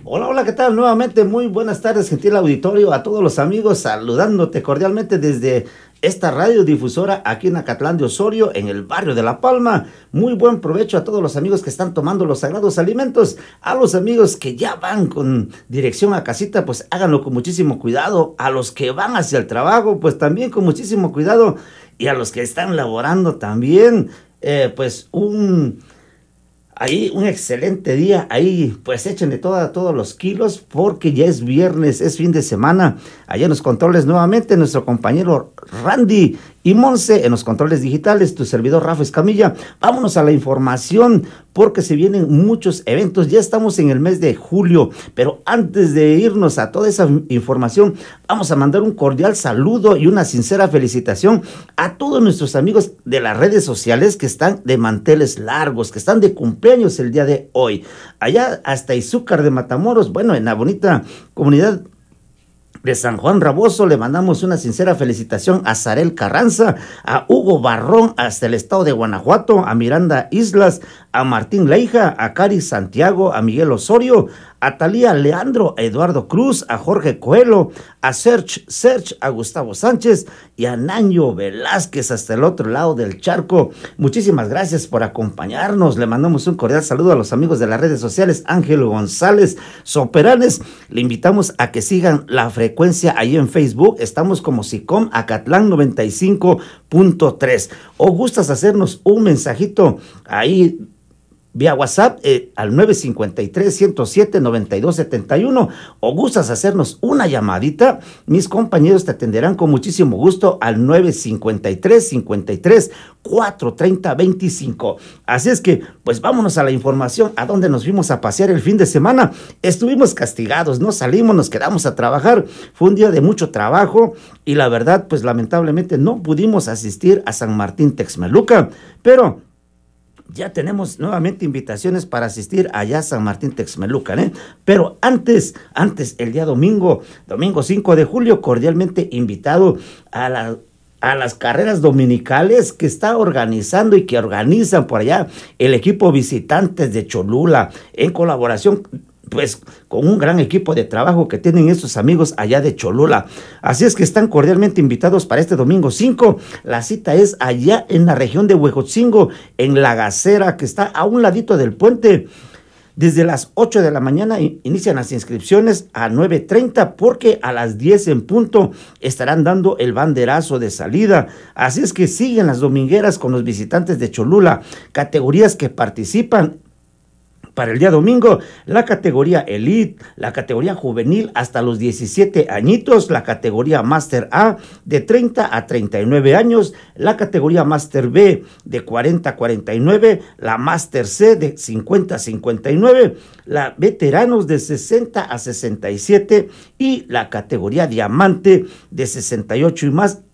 Hola, hola, ¿qué tal? Nuevamente, muy buenas tardes, gentil auditorio, a todos los amigos, saludándote cordialmente desde esta radiodifusora aquí en Acatlán de Osorio, en el barrio de La Palma. Muy buen provecho a todos los amigos que están tomando los sagrados alimentos, a los amigos que ya van con dirección a casita, pues háganlo con muchísimo cuidado, a los que van hacia el trabajo, pues también con muchísimo cuidado, y a los que están laborando también, pues ahí un excelente día, ahí pues échenle todos los kilos porque ya es viernes, es fin de semana. Allá en los controles nuevamente nuestro compañero Randy y Monse en los controles digitales, tu servidor Rafa Escamilla. Vámonos a la información porque se vienen muchos eventos, ya estamos en el mes de julio, pero antes de irnos a toda esa información, vamos a mandar un cordial saludo y una sincera felicitación a todos nuestros amigos de las redes sociales que están de manteles largos, que están de cumpleaños el día de hoy. Allá hasta Izúcar de Matamoros, bueno, en la bonita comunidad de San Juan Raboso, le mandamos una sincera felicitación a Sarel Carranza, a Hugo Barrón, hasta el estado de Guanajuato, a Miranda Islas, a Martín Leija, a Cari Santiago, a Miguel Osorio, a Talía Leandro, a Eduardo Cruz, a Jorge Coelho, a Serge, a Gustavo Sánchez y a Naño Velázquez hasta el otro lado del charco. Muchísimas gracias por acompañarnos. Le mandamos un cordial saludo a los amigos de las redes sociales. Ángel González Soperanes, le invitamos a que sigan la frecuencia ahí en Facebook. Estamos como SICOM Acatlán 95.3. O gustas hacernos un mensajito ahí vía WhatsApp al 953-107-9271, o gustas hacernos una llamadita, mis compañeros te atenderán con muchísimo gusto al 953-430-25. Así es que, pues vámonos a la información. ¿A dónde nos fuimos a pasear el fin de semana? Estuvimos castigados, no salimos, nos quedamos a trabajar. Fue un día de mucho trabajo y la verdad, pues lamentablemente no pudimos asistir a San Martín Texmeluca, pero ya tenemos nuevamente invitaciones para asistir allá a San Martín Texmelucan, ¿eh? Pero antes, el día domingo 5 de julio, cordialmente invitado a las carreras dominicales que está organizando y que organizan por allá el equipo Visitantes de Cholula, en colaboración pues con un gran equipo de trabajo que tienen estos amigos allá de Cholula. Así es que están cordialmente invitados para este domingo 5. La cita es allá en la región de Huejotzingo, en La Gacera, que está a un ladito del puente. Desde las 8 de la mañana inician las inscripciones a 9:30, porque a las 10 en punto estarán dando el banderazo de salida. Así es que siguen las domingueras con los Visitantes de Cholula. Categorías que participan para el día domingo: la categoría Elite, la categoría juvenil hasta los 17 añitos, la categoría Master A de 30 a 39 años, la categoría Master B de 40 a 49, la Master C de 50 a 59, la veteranos de 60 a 67 y la categoría Diamante de 68 y más